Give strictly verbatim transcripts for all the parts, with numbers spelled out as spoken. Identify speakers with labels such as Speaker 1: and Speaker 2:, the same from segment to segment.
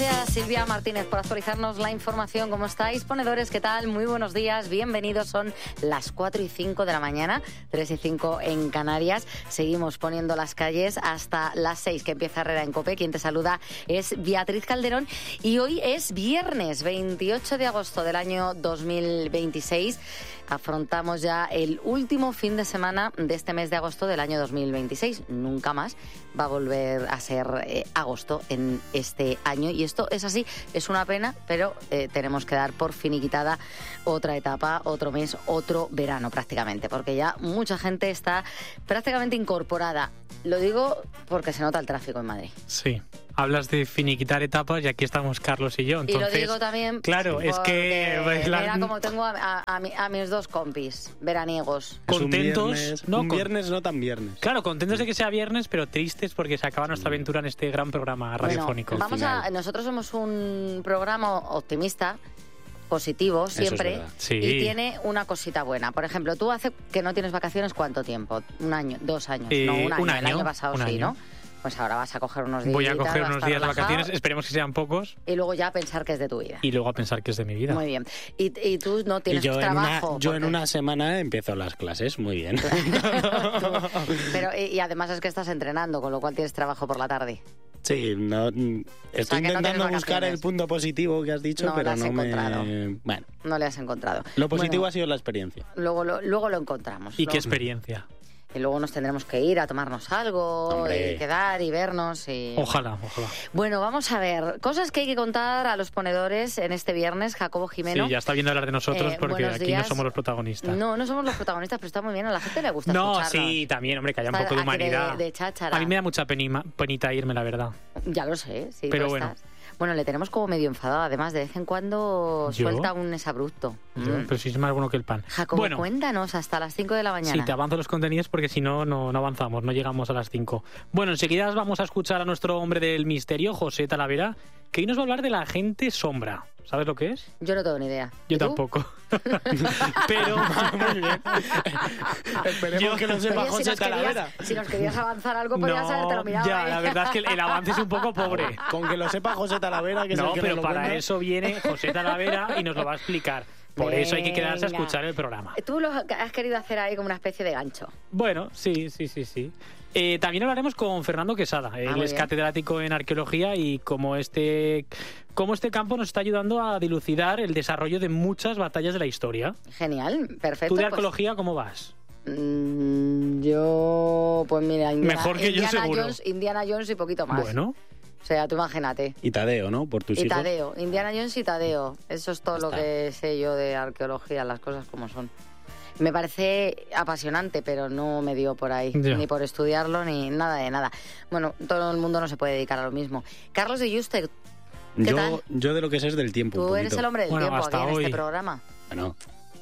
Speaker 1: Gracias, Silvia Martínez, por actualizarnos la información. ¿Cómo estáis, ponedores? ¿Qué tal? Muy buenos días, bienvenidos. Son las cuatro y cinco de la mañana, tres y cinco en Canarias. Seguimos poniendo las calles hasta las seis, que empieza Herrera en COPE. Quien te saluda es Beatriz Calderón. Y hoy es viernes, veintiocho de agosto del año dos mil veintiséis. Afrontamos ya el último fin de semana de este mes de agosto del año dos mil veintiséis. Nunca más va a volver a ser eh, agosto en este año. Y esto es así, es una pena, pero eh, tenemos que dar por finiquitada otra etapa, otro mes, otro verano prácticamente, porque ya mucha gente está prácticamente incorporada. Lo digo porque se nota el tráfico en Madrid.
Speaker 2: Sí. Hablas de finiquitar etapas y aquí estamos Carlos y yo. Entonces,
Speaker 1: y lo digo también.
Speaker 2: Claro, es que. Pues,
Speaker 1: mira
Speaker 2: la...
Speaker 1: como tengo a, a, a, mi, a mis dos compis veraniegos.
Speaker 2: Contentos.
Speaker 3: Un viernes,
Speaker 2: no,
Speaker 3: un
Speaker 2: con...
Speaker 3: viernes no tan viernes.
Speaker 2: Claro, contentos de que sea viernes, pero tristes porque se acaba nuestra aventura en este gran programa radiofónico.
Speaker 1: Bueno, vamos a, nosotros somos un programa optimista, positivo siempre,
Speaker 3: es
Speaker 2: sí.
Speaker 1: Y tiene una cosita buena. Por ejemplo, tú hace que no tienes vacaciones, ¿cuánto tiempo? Un año, dos años,
Speaker 2: eh,
Speaker 1: no un año.
Speaker 2: Un año
Speaker 1: El año pasado
Speaker 2: un
Speaker 1: sí,
Speaker 2: año.
Speaker 1: ¿no? Pues ahora vas a coger unos días.
Speaker 2: Voy a coger unos días de vacaciones, esperemos que sean pocos.
Speaker 1: Y luego ya a pensar que es de tu vida.
Speaker 2: Y luego a pensar que es de mi vida.
Speaker 1: Muy bien. Y, y tú no tienes
Speaker 3: y yo
Speaker 1: trabajo.
Speaker 3: En una, yo
Speaker 1: porque...
Speaker 3: en una semana empiezo las clases, muy bien.
Speaker 1: Pero y, y además es que estás entrenando, con lo cual tienes trabajo por la tarde.
Speaker 3: Sí, no, estoy
Speaker 1: o sea,
Speaker 3: intentando
Speaker 1: no
Speaker 3: buscar el punto positivo que has dicho,
Speaker 1: no
Speaker 3: pero
Speaker 1: lo has
Speaker 3: no
Speaker 1: encontrado.
Speaker 3: me... Bueno,
Speaker 1: no le has encontrado.
Speaker 3: Lo positivo
Speaker 1: bueno,
Speaker 3: ha sido la experiencia.
Speaker 1: Luego lo, luego lo encontramos.
Speaker 2: ¿Y
Speaker 1: luego...
Speaker 2: qué experiencia?
Speaker 1: Y luego nos tendremos que ir a tomarnos algo,
Speaker 3: Hombre.
Speaker 1: y quedar y vernos. Y...
Speaker 2: Ojalá, ojalá.
Speaker 1: Bueno, vamos a ver. Cosas que hay que contar a los ponedores en este viernes. Jacobo Jimeno.
Speaker 2: Sí, ya está viendo hablar de nosotros
Speaker 1: eh,
Speaker 2: porque aquí
Speaker 1: días.
Speaker 2: no somos los protagonistas.
Speaker 1: No, no somos los protagonistas, pero está muy bien. A la gente le gusta
Speaker 2: No,
Speaker 1: escucharnos.
Speaker 2: sí, también, hombre, que haya un
Speaker 1: Estar
Speaker 2: poco de
Speaker 1: aquí
Speaker 2: humanidad.
Speaker 1: De, de cháchara.
Speaker 2: A mí me da mucha penima, penita irme, la verdad.
Speaker 1: Ya lo sé, sí.
Speaker 2: Pero
Speaker 1: tú
Speaker 2: bueno.
Speaker 1: estás. Bueno, le tenemos como medio enfadado. Además, de vez en cuando
Speaker 2: ¿Yo?
Speaker 1: suelta un exabrupto.
Speaker 2: Yo,
Speaker 1: Mm.
Speaker 2: Pero sí es más bueno que el pan.
Speaker 1: Jacobo,
Speaker 2: bueno,
Speaker 1: cuéntanos hasta las cinco de la mañana.
Speaker 2: sí, te avanzo los contenidos porque si no, no, no avanzamos, no llegamos a las cinco. Bueno, enseguida vamos a escuchar a nuestro hombre del misterio, José Talavera, que hoy nos va a hablar de la agente sombra. ¿Sabes lo que es?
Speaker 1: Yo no tengo ni idea.
Speaker 2: Yo
Speaker 1: ¿Y tú?
Speaker 2: tampoco. Pero, muy bien.
Speaker 3: Esperemos
Speaker 2: Yo-
Speaker 3: que lo sepa
Speaker 1: Oye, si
Speaker 3: José
Speaker 1: nos
Speaker 3: Talavera.
Speaker 1: querías- Si nos querías avanzar algo, podrías habértelo mirado.
Speaker 2: ya,
Speaker 1: ¿eh?
Speaker 2: la verdad es que el, el avance es un poco pobre.
Speaker 3: Con que lo sepa José Talavera, que es
Speaker 2: No,
Speaker 3: el que
Speaker 2: pero
Speaker 3: nos lo
Speaker 2: para
Speaker 3: cuenta.
Speaker 2: eso viene José Talavera y nos lo va a explicar. Por eso hay que quedarse a
Speaker 1: Venga.
Speaker 2: escuchar el programa.
Speaker 1: Tú lo has querido hacer ahí como una especie de gancho.
Speaker 2: Bueno, sí, sí, sí, sí. Eh, también hablaremos con Fernando Quesada. Él
Speaker 1: muy
Speaker 2: es
Speaker 1: bien.
Speaker 2: catedrático en arqueología y como este, como este campo nos está ayudando a dilucidar el desarrollo de muchas batallas de la historia.
Speaker 1: Genial, perfecto.
Speaker 2: ¿Tú de
Speaker 1: pues,
Speaker 2: arqueología cómo vas?
Speaker 1: mm, yo, pues mira, Indiana,
Speaker 2: Mejor que yo,
Speaker 1: Indiana
Speaker 2: seguro.
Speaker 1: Jones, Indiana Jones y poquito más.
Speaker 2: Bueno,
Speaker 1: O sea, tú imagínate.
Speaker 3: Y Tadeo, ¿no? Por tus
Speaker 1: Y
Speaker 3: hijos.
Speaker 1: Tadeo, Indiana Jones y Tadeo. Eso es todo
Speaker 3: Ya
Speaker 1: lo
Speaker 3: está.
Speaker 1: que sé yo de arqueología, las cosas como son. Me parece apasionante, pero no me dio por ahí,
Speaker 2: Ya.
Speaker 1: ni por estudiarlo, ni nada de nada. Bueno, todo el mundo no se puede dedicar a lo mismo. Carlos de Juste, ¿qué
Speaker 3: Yo,
Speaker 1: tal?
Speaker 3: yo de lo que sé es del tiempo. un
Speaker 1: tú eres
Speaker 3: poquito.
Speaker 1: el hombre del
Speaker 2: Bueno,
Speaker 1: tiempo aquí
Speaker 2: hasta
Speaker 1: en
Speaker 2: hoy.
Speaker 1: este programa.
Speaker 3: Bueno,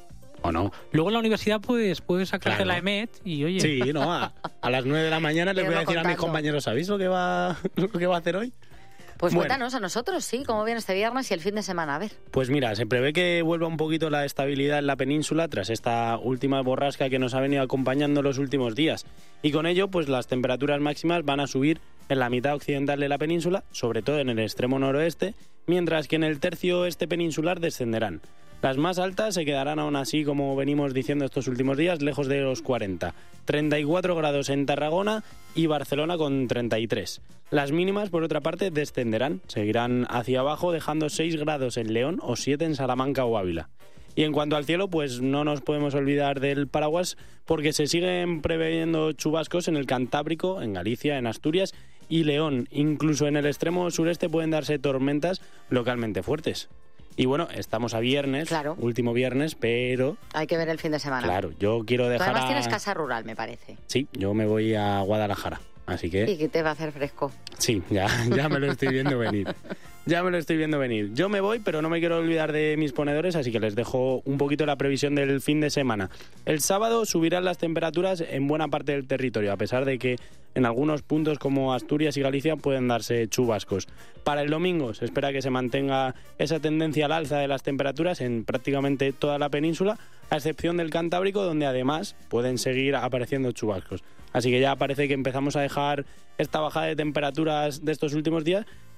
Speaker 3: ¿o no?
Speaker 2: luego en la universidad pues puedes sacarte
Speaker 3: Claro.
Speaker 2: la E M E T y oye,
Speaker 3: Sí, no, a, a las nueve de la mañana les voy a
Speaker 1: Irlo
Speaker 3: decir a mis
Speaker 1: contando.
Speaker 3: compañeros, ¿sabéis lo que va, lo que va a hacer hoy?
Speaker 1: Pues
Speaker 3: Bueno.
Speaker 1: cuéntanos a nosotros, sí, cómo viene este viernes y el fin de semana. A ver.
Speaker 3: Pues mira, se prevé que vuelva un poquito la estabilidad en la península tras esta última borrasca que nos ha venido acompañando los últimos días. Y con ello, pues las temperaturas máximas van a subir en la mitad occidental de la península, sobre todo en el extremo noroeste, mientras que en el tercio oeste peninsular descenderán. Las más altas se quedarán aún así, como venimos diciendo estos últimos días, lejos de los cuarenta. treinta y cuatro grados en Tarragona y Barcelona con treinta y tres. Las mínimas, por otra parte, descenderán, seguirán hacia abajo, dejando seis grados en León o siete en Salamanca o Ávila. Y en cuanto al cielo, pues no nos podemos olvidar del paraguas porque se siguen preveyendo chubascos en el Cantábrico, en Galicia, en Asturias y León. Incluso en el extremo sureste pueden darse tormentas localmente fuertes. Y bueno, estamos a viernes,
Speaker 1: Claro.
Speaker 3: último viernes, pero
Speaker 1: Hay que ver el fin de semana.
Speaker 3: claro, yo quiero
Speaker 1: Tú
Speaker 3: dejar
Speaker 1: además
Speaker 3: a...
Speaker 1: tienes casa rural, me parece.
Speaker 3: Sí, yo me voy a Guadalajara, así que...
Speaker 1: Y que te va a hacer fresco.
Speaker 3: Sí, ya, ya me lo estoy viendo venir. Ya me lo estoy viendo venir. Yo me voy, pero no me quiero olvidar de mis ponedores, así que les dejo un poquito la previsión del fin de semana. El sábado subirán las temperaturas en buena parte del territorio, a pesar de que en algunos puntos como Asturias y Galicia pueden darse chubascos. Para el domingo se espera que se mantenga esa tendencia al alza de las temperaturas en prácticamente toda la península, a excepción del Cantábrico, donde además pueden seguir apareciendo chubascos. Así que ya parece que empezamos a dejar esta bajada de temperaturas de estos últimos días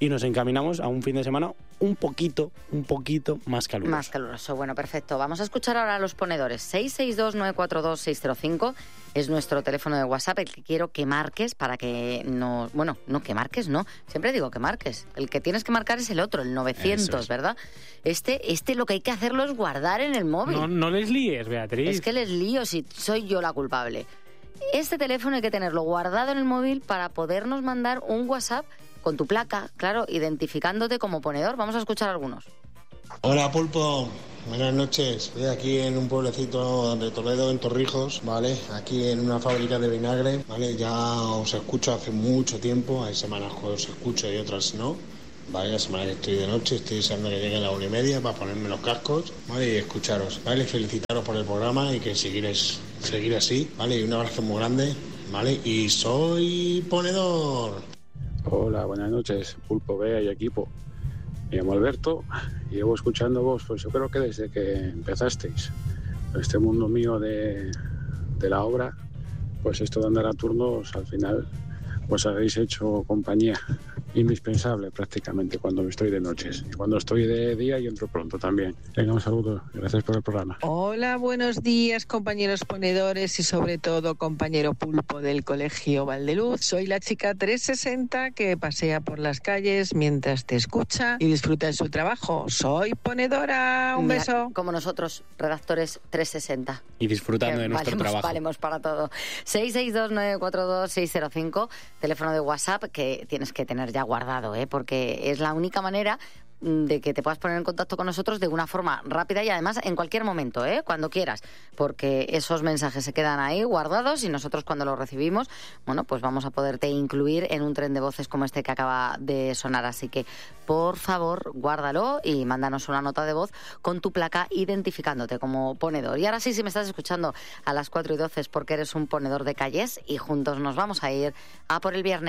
Speaker 3: y nos encaminamos a un fin de semana un poquito, un poquito más caluroso.
Speaker 1: Más caluroso, bueno, perfecto. Vamos a escuchar ahora a los ponedores. seis seis dos, nueve cuatro dos, seis cero cinco es nuestro teléfono de WhatsApp, el que quiero que marques para que no... Bueno, no que marques, no. Siempre digo que marques. El que tienes que marcar es el otro, el novecientos, es. ¿verdad? Este, este lo que hay que hacerlo es guardar en el móvil.
Speaker 2: No, no les líes, Beatriz.
Speaker 1: Es que les lío si soy yo la culpable. Este teléfono hay que tenerlo guardado en el móvil para podernos mandar un WhatsApp con tu placa, claro, identificándote como ponedor. Vamos a escuchar algunos.
Speaker 4: Hola, Pulpo. Buenas noches. Estoy aquí en un pueblecito de Toledo, en Torrijos, ¿vale? Aquí en una fábrica de vinagre, ¿vale? Ya os escucho hace mucho tiempo. Hay semanas que os escucho y otras no. Vale, la semana que estoy de noche, estoy deseando que llegue la una y media para ponerme los cascos, ¿vale? Y escucharos, ¿vale? Felicitaros por el programa y que seguiréis, seguir así, ¿vale? Y un abrazo muy grande, ¿vale? Y soy ponedor.
Speaker 5: Hola, buenas noches, Pulpo, Bea y equipo. Me llamo Alberto y llevo escuchando vos, pues yo creo que desde que empezasteis. Este mundo mío de, de la obra, pues esto de andar a turnos, al final, pues habéis hecho compañía indispensable prácticamente cuando estoy de noches. Y cuando estoy de día y entro pronto también. Venga, un saludo. Gracias por el programa.
Speaker 6: Hola, buenos días, compañeros ponedores y sobre todo compañero Pulpo del Colegio Valdeluz. Soy la chica trescientos sesenta que pasea por las calles mientras te escucha y disfruta de su trabajo. Soy ponedora. Un
Speaker 1: Mira,
Speaker 6: beso.
Speaker 1: Como nosotros, redactores trescientos sesenta.
Speaker 3: Y disfrutando
Speaker 1: que
Speaker 3: de nuestro
Speaker 1: valemos,
Speaker 3: trabajo.
Speaker 1: Valemos para todo. seis seis dos, nueve cuatro dos, seis cero cinco, teléfono de WhatsApp que tienes que tener ya guardado, ¿eh? Porque es la única manera de que te puedas poner en contacto con nosotros de una forma rápida y además en cualquier momento, ¿eh? Cuando quieras, porque esos mensajes se quedan ahí guardados y nosotros cuando los recibimos, bueno, pues vamos a poderte incluir en un tren de voces como este que acaba de sonar, así que por favor guárdalo y mándanos una nota de voz con tu placa identificándote como ponedor. Y ahora sí, si me estás escuchando a las cuatro y doce es porque eres un ponedor de calles y juntos nos vamos a ir a por el viernes.